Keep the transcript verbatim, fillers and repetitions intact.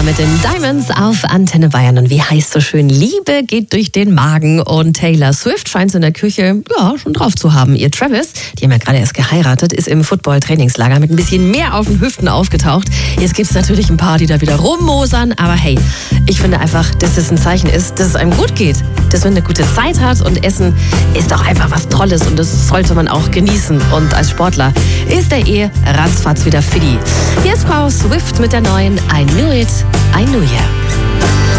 Rihanna mit den Diamonds auf Antenne Bayern. Und wie heißt so schön, Liebe geht durch den Magen. Und Taylor Swift scheint es in der Küche ja schon drauf zu haben. Ihr Travis, die haben ja gerade erst geheiratet, ist im Football-Trainingslager mit ein bisschen mehr auf den Hüften aufgetaucht. Jetzt gibt es natürlich ein paar, die da wieder rummosern. Aber hey, ich finde einfach, dass das ein Zeichen ist, dass es einem gut geht. Dass man eine gute Zeit hat und Essen ist doch einfach was Tolles. Und das sollte man auch genießen. Und als Sportler ist der eh ratzfatz wieder fiddy. Hier ist Frau Swift mit der neuen I Knew It, I Knew Ya.